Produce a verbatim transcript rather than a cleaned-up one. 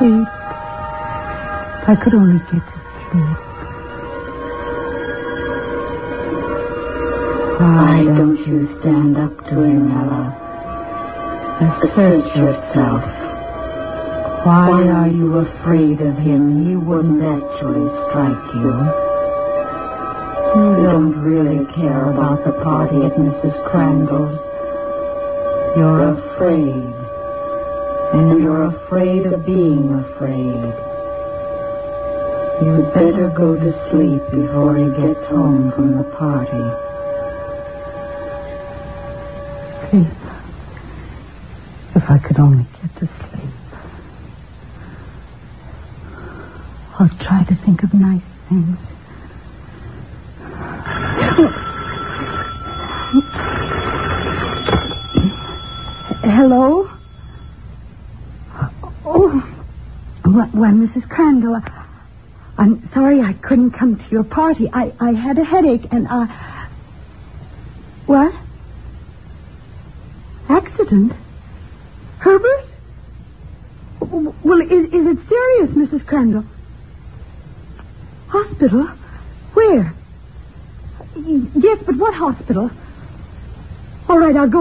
Sleep. If I could only get to sleep. Why don't you stand up to him, Ella? Assert yourself. Why are you afraid of him? He wouldn't actually strike you. You don't really care about the party at Missus Crandall's. You're afraid. And you're afraid of being afraid. You'd better go to sleep before he gets home from the party. Sleep. If I could only get to sleep. I'll try to think of nice things. Hello? Oh, why, Missus Crandall, I'm sorry I couldn't come to your party. I, I had a headache and I... What? Accident? Herbert? Well, is, is it serious, Missus Crandall? Hospital? Where? Yes, but what hospital? All right, I'll go.